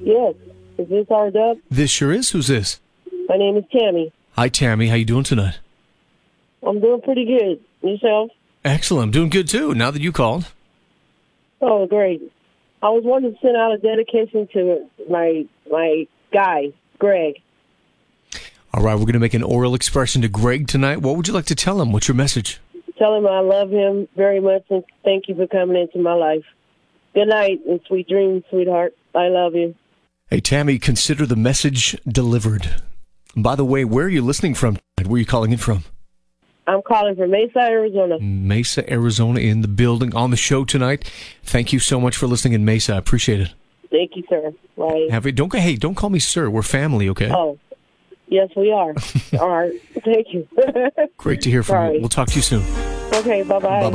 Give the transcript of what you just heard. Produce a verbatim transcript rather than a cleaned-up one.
Yes. Is this our dub? This sure is. Who's this? My name is Tammy. Hi, Tammy. How you doing tonight? I'm doing pretty good. Yourself? Excellent. I'm doing good, too, now that you called. Oh, great. I was wanting to send out a dedication to my my guy, Greg. All right, we're going to make an oral expression to Greg tonight. What would you like to tell him? What's your message? Tell him I love him very much and thank you for coming into my life. Good night and sweet dreams, sweetheart. I love you. Hey, Tammy, consider the message delivered. By the way, where are you listening from? Where are you calling in from? I'm calling from Mesa, Arizona. Mesa, Arizona, in the building, on the show tonight. Thank you so much for listening in Mesa. I appreciate it. Thank you, sir. Bye. Have it, don't go. Hey, don't call me sir. We're family, okay? Oh, yes, we are. All right. Thank you. Great to hear from Sorry. you. We'll talk to you soon. Okay, bye-bye. Bye-bye.